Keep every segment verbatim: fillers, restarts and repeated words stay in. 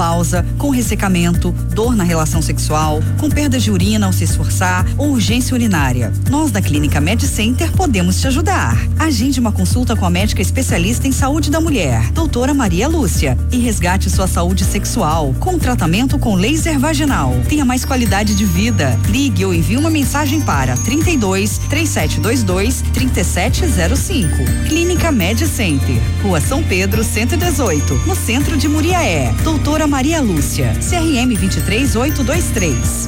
menopausa, com ressecamento, dor na relação sexual, com perdas de urina ao se esforçar ou urgência urinária. Nós da Clínica Med Center podemos te ajudar. Agende uma consulta com a médica especialista em saúde da mulher, doutora Maria Lúcia, e resgate sua saúde sexual com tratamento com laser vaginal. Tenha mais qualidade de vida. Ligue ou envie uma mensagem para trinta e dois, três sete dois dois, trinta e sete zero cinco. Clínica Med Center, Rua São Pedro, cento e dezoito, no centro de Muriaé. Doutora Maria Lúcia, C R M vinte e três mil oitocentos e vinte e três.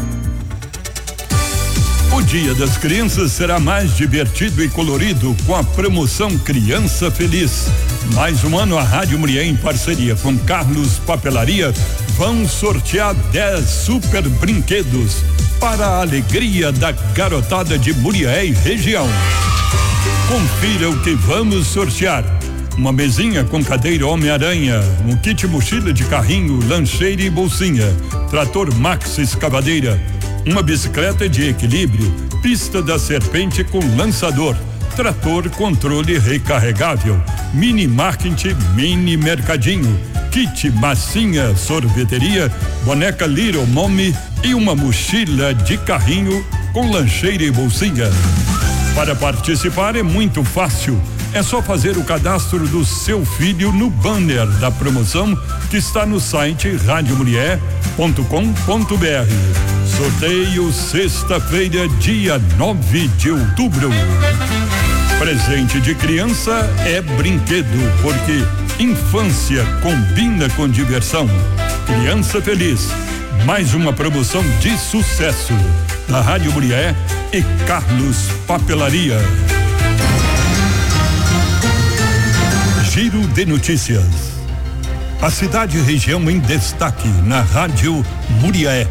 O Dia das Crianças será mais divertido e colorido com a promoção Criança Feliz. Mais um ano a Rádio Muriaé, em parceria com Carlos Papelaria, vão sortear dez super brinquedos para a alegria da garotada de Muriaé e região. Confira o que vamos sortear: uma mesinha com cadeira Homem-Aranha, um kit mochila de carrinho, lancheira e bolsinha, trator Max escavadeira, uma bicicleta de equilíbrio, pista da serpente com lançador, trator controle recarregável, mini market, mini mercadinho, kit massinha sorveteria, boneca Little Mommy e uma mochila de carrinho com lancheira e bolsinha. Para participar é muito fácil. É só fazer o cadastro do seu filho no banner da promoção que está no site rádio muriaé ponto com ponto br. Sorteio sexta-feira, dia nove de outubro. Presente de criança é brinquedo, porque infância combina com diversão. Criança Feliz, mais uma promoção de sucesso da Rádio Muriaé e Carlos Papelaria. Giro de notícias. A cidade e região em destaque na Rádio Muriaé.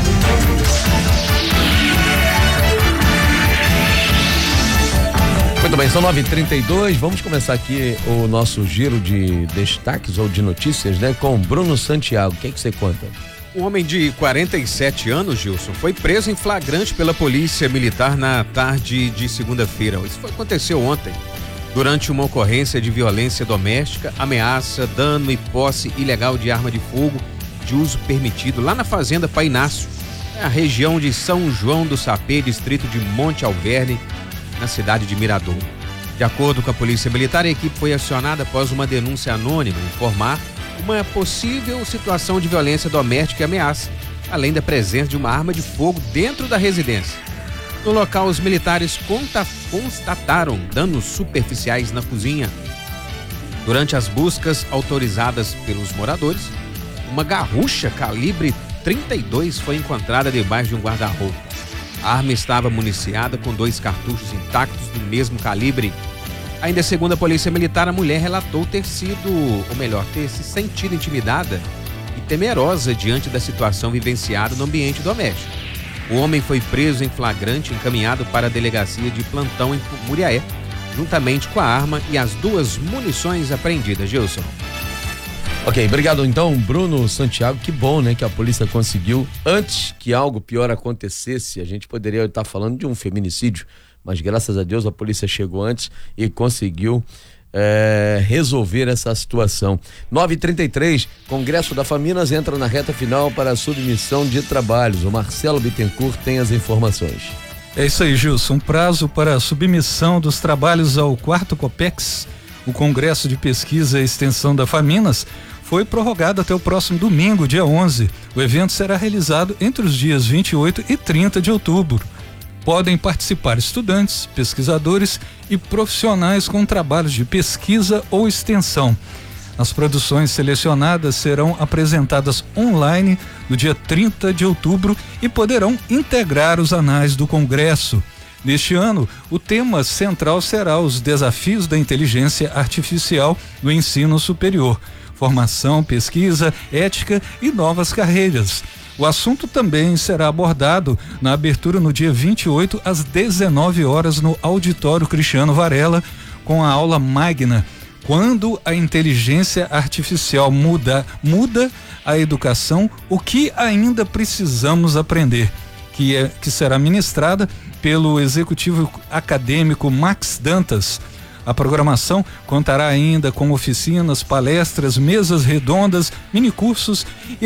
Muito bem, são nove e trinta e dois. Vamos começar aqui o nosso giro de destaques ou de notícias, né? Com Bruno Santiago. O que é que você conta? Um homem de quarenta e sete anos, Gilson, foi preso em flagrante pela polícia militar na tarde de segunda-feira. Isso foi, aconteceu ontem, durante uma ocorrência de violência doméstica, ameaça, dano e posse ilegal de arma de fogo de uso permitido lá na fazenda Painácio, na região de São João do Sapê, distrito de Monte Alverne, na cidade de Miradouro. De acordo com a polícia militar, a equipe foi acionada após uma denúncia anônima informar uma possível situação de violência doméstica e ameaça, além da presença de uma arma de fogo dentro da residência. No local, os militares constataram danos superficiais na cozinha. Durante as buscas autorizadas pelos moradores, uma garrucha calibre trinta e dois foi encontrada debaixo de um guarda-roupa. A arma estava municiada com dois cartuchos intactos do mesmo calibre. Ainda segundo a polícia militar, a mulher relatou ter sido, ou melhor, ter se sentido intimidada e temerosa diante da situação vivenciada no ambiente doméstico. O homem foi preso em flagrante e encaminhado para a delegacia de plantão em Muriaé, juntamente com a arma e as duas munições apreendidas. Gilson. Ok, obrigado então, Bruno Santiago. Que bom, né, que a polícia conseguiu, antes que algo pior acontecesse. A gente poderia estar falando de um feminicídio, mas graças a Deus a polícia chegou antes e conseguiu é, resolver essa situação. nove e trinta e três, Congresso da Faminas entra na reta final para a submissão de trabalhos. O Marcelo Bittencourt tem as informações. É isso aí, Gilson. Um prazo para a submissão dos trabalhos ao quarto COPEX, o Congresso de Pesquisa e Extensão da Faminas, foi prorrogado até o próximo domingo, dia onze. O evento será realizado entre os dias vinte e oito e trinta de outubro. Podem participar estudantes, pesquisadores e profissionais com trabalhos de pesquisa ou extensão. As produções selecionadas serão apresentadas online no dia trinta de outubro e poderão integrar os anais do Congresso. Neste ano, o tema central será os desafios da inteligência artificial no ensino superior, formação, pesquisa, ética e novas carreiras. O assunto também será abordado na abertura no dia vinte e oito, às dezenove horas, no Auditório Cristiano Varela, com a aula magna Quando a Inteligência Artificial muda, muda a educação, o que ainda precisamos aprender, que, é, que será ministrada pelo executivo acadêmico Max Dantas. A programação contará ainda com oficinas, palestras, mesas redondas, minicursos e